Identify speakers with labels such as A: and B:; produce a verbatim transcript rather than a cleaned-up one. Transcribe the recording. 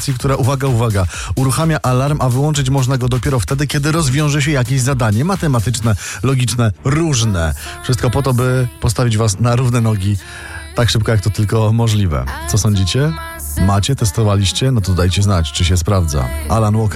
A: aplikacji, która, uwaga, uwaga, uruchamia alarm, a wyłączyć można go dopiero wtedy, kiedy rozwiąże się jakieś zadanie matematyczne, logiczne, różne. Wszystko po to, by postawić was na równe nogi tak szybko, jak to tylko możliwe. Co sądzicie? Macie? Testowaliście? No to dajcie znać, czy się sprawdza. Alan Walker.